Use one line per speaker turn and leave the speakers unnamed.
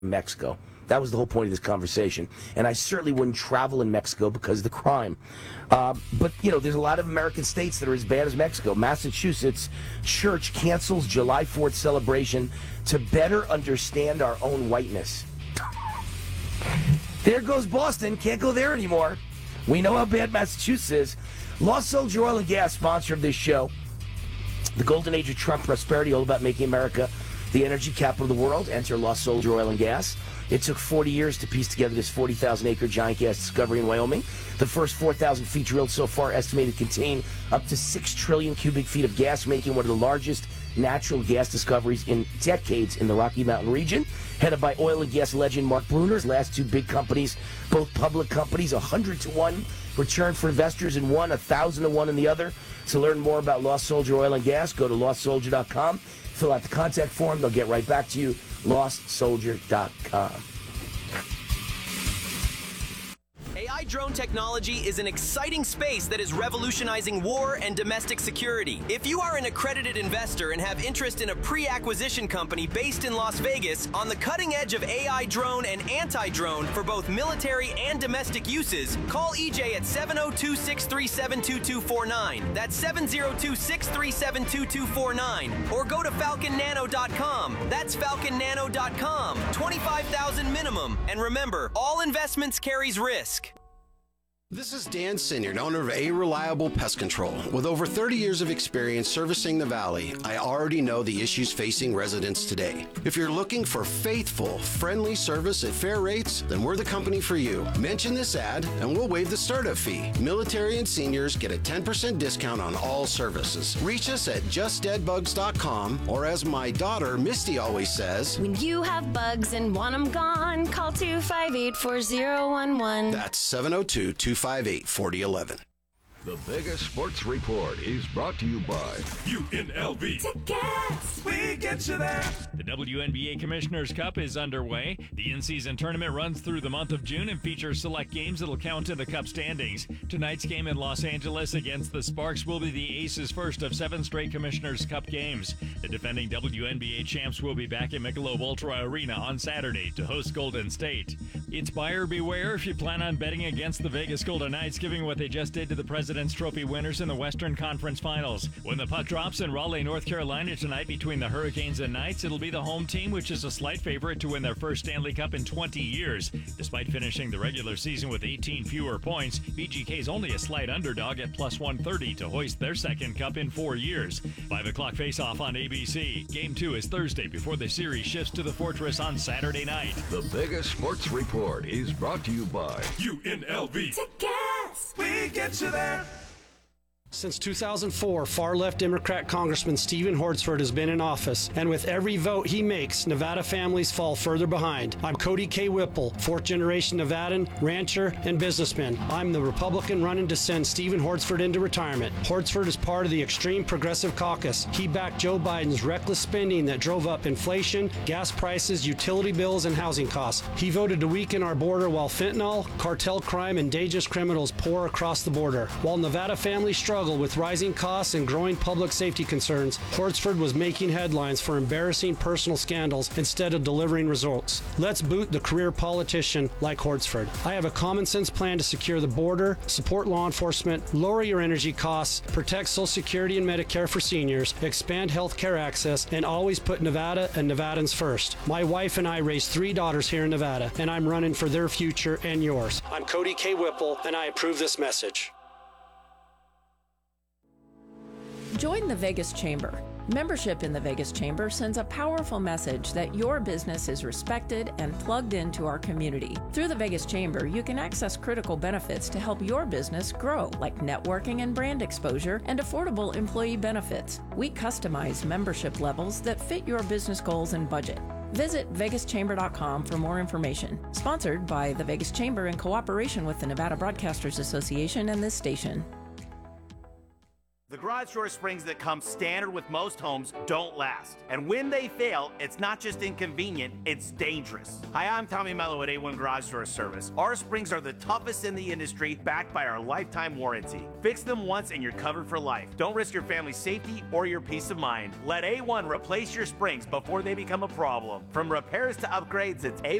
Mexico. That was the whole point of this conversation. And I certainly wouldn't travel in Mexico because of the crime. But, there's a lot of American states that are as bad as Mexico. Massachusetts church cancels July 4th celebration to better understand our own whiteness. There goes Boston. Can't go there anymore. We know how bad Massachusetts is. Lost Soldier Oil and Gas, sponsor of this show. The golden age of Trump prosperity, all about making America the energy capital of the world. Enter Lost Soldier Oil and Gas. It took 40 years to piece together this 40,000-acre giant gas discovery in Wyoming. The first 4,000 feet drilled so far estimated to contain up to 6 trillion cubic feet of gas, making one of the largest natural gas discoveries in decades in the Rocky Mountain region. Headed by oil and gas legend Mark Bruner's last two big companies, both public companies, 100-to-1 return for investors in one, 1,000-to-1 in the other. To learn more about Lost Soldier Oil and Gas, go to lostsoldier.com. Fill out the contact form. They'll get right back to you. lostsoldier.com.
AI drone technology is an exciting space that is revolutionizing war and domestic security. If you are an accredited investor and have interest in a pre-acquisition company based in Las Vegas on the cutting edge of AI drone and anti-drone for both military and domestic uses, call EJ at 702-637-2249. That's 702-637-2249. Or go to falconnano.com. That's falconnano.com. $25,000 minimum. And remember, all investments carries risk.
This is Dan Sinyard, owner of A Reliable Pest Control. With over 30 years of experience servicing the Valley, I already know the issues facing residents today. If you're looking for faithful, friendly service at fair rates, then we're the company for you. Mention this ad and we'll waive the startup fee. Military and seniors get a 10% discount on all services. Reach us at justdeadbugs.com, or as my daughter Misty always says,
when you have bugs and want them gone, call 258-4011.
That's 702-258-4011.
The Vegas Sports Report is brought to you by
UNLV.
Tickets!
We get you there.
The WNBA Commissioner's Cup is underway. The in-season tournament runs through the month of June and features select games that'll count in the Cup standings. Tonight's game in Los Angeles against the Sparks will be the Aces' first of 7 straight Commissioner's Cup games. The defending WNBA champs will be back at Michelob Ultra Arena on Saturday to host Golden State. It's buyer beware if you plan on betting against the Vegas Golden Knights, given what they just did to the President's Trophy winners in the Western Conference Finals. When the puck drops in Raleigh, North Carolina tonight between the Hurricanes and Knights, it'll be the home team, which is a slight favorite to win their first Stanley Cup in 20 years. Despite finishing the regular season with 18 fewer points, VGK is only a slight underdog at plus 130 to hoist their second cup in 4 years. 5 o'clock face-off on ABC. Game 2 is Thursday before the series shifts to the Fortress on Saturday night.
The Vegas Sports Report is brought to you by
UNLV.
Tickets!
We get you there.
Since 2004, far-left Democrat Congressman Stephen Hortzford has been in office, and with every vote he makes, Nevada families fall further behind. I'm Cody K. Whipple, fourth-generation Nevadan, rancher, and businessman. I'm the Republican running to send Stephen Hortzford into retirement. Hortzford is part of the extreme progressive caucus. He backed Joe Biden's reckless spending that drove up inflation, gas prices, utility bills, and housing costs. He voted to weaken our border while fentanyl, cartel crime, and dangerous criminals pour across the border. While Nevada families struggle with rising costs and growing public safety concerns, Hortzford was making headlines for embarrassing personal scandals instead of delivering results. Let's boot the career politician like Hortzford. I have a common sense plan to secure the border, support law enforcement, lower your energy costs, protect Social Security and Medicare for seniors, expand health care access, and always put Nevada and Nevadans first. My wife and I raised 3 daughters here in Nevada, and I'm running for their future and yours. I'm Cody K. Whipple, and I approve this message.
Join the Vegas Chamber. Membership in the Vegas Chamber sends a powerful message that your business is respected and plugged into our community. Through the Vegas Chamber, you can access critical benefits to help your business grow, like networking and brand exposure and affordable employee benefits. We customize membership levels that fit your business goals and budget. Visit vegaschamber.com for more information. Sponsored by the Vegas Chamber in cooperation with the Nevada Broadcasters Association and this station.
The garage door springs that come standard with most homes don't last. And when they fail, it's not just inconvenient, it's dangerous. Hi, I'm Tommy Mello at A1 Garage Door Service. Our springs are the toughest in the industry, backed by our lifetime warranty. Fix them once and you're covered for life. Don't risk your family's safety or your peace of mind. Let A1 replace your springs before they become a problem. From repairs to upgrades, it's A1.